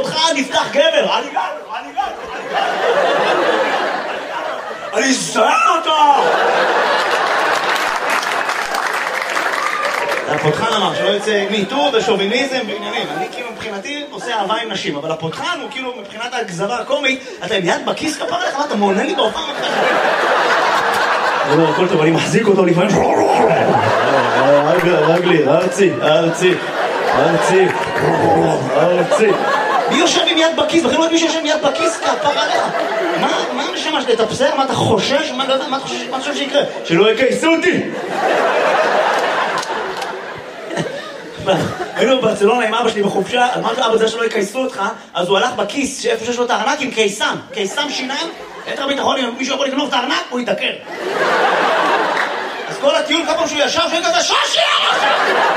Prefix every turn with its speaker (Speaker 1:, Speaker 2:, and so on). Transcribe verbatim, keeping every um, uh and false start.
Speaker 1: לכבודך נפתח גבר. אני גבר, אני גבר, אני גבר. אני אזהר אותו! הפותחן אמר שלא יוצא ניטור ושוביניזם ועניינים. אני כאילו מבחינתי עושה אהבה עם נשים, אבל הפותחן הוא כאילו מבחינת הגזרה הקומית, אתה עם יד בכיס כפרה לך, אתה מעונן לי בהופעה מתחשב. אני אומר, הכל טוב, אני מחזיק אותו לפעמים. רגלי, ארצי, ארצי, ארצי, ארצי. מי יושב עם יד בכיס? בכלל לא את מי שיושב עם יד בכיס כפרה לך. מה משמע שאתה תפסר? מה אתה חושש? מה אתה חושב שיקרה? שלא יקייסו אותי! היינו בברצלונה עם אבא שלי בחופשה, אמרתי אבא זה שלא יקייסו אותך, אז הוא הלך בכיס, איפה שיש לו את הארנק עם קיסם, קיסם שיניים, יתר ביטחון, אם מישהו יכול לגנוב את הארנק, הוא יתקר. אז כל הטיול, כל פעם שהוא ישב, שהוא כזה, שושי!